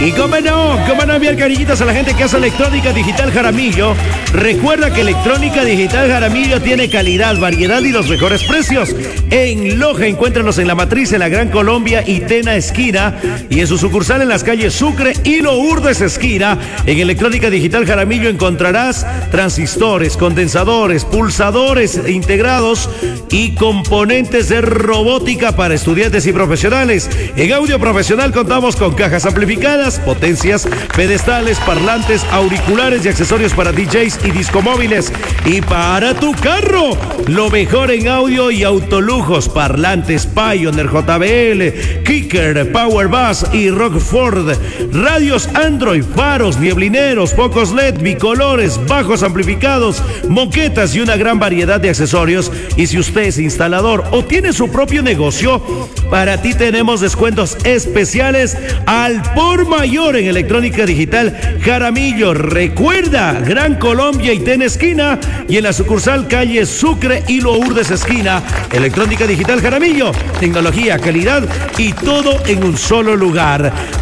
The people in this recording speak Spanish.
Y cómo no enviar cariñitos a la gente que hace Electrónica Digital Jaramillo. Recuerda que Electrónica Digital Jaramillo tiene calidad, variedad y los mejores precios. En Loja, encuéntranos en La Matriz, en la Gran Colombia y Tena esquina. Y en su sucursal en las calles Sucre y Lourdes esquina. En Electrónica Digital Jaramillo encontrarás transistores, condensadores, pulsadores integrados y componentes de robótica para estudiantes y profesionales. En audio profesional contamos con cajas amplificadas, potencias, pedestales, parlantes, auriculares y accesorios para DJs y discomóviles. Y para tu carro, lo mejor en audio y autolujos, parlantes Pioneer, JBL, Kicker, Power Bass y Rockford, radios Android, faros, nieblineros, focos LED, bicolores, bajos amplificados, moquetas y una gran variedad de accesorios. Y si usted es instalador o tiene su propio negocio, para ti tenemos descuentos especiales al por mayor en Electrónica Digital Jaramillo. Recuerda, Gran Colombia y Tena esquina, y en la sucursal calle Sucre y Lourdes esquina. Electrónica Digital Jaramillo, tecnología, calidad y todo en un solo lugar.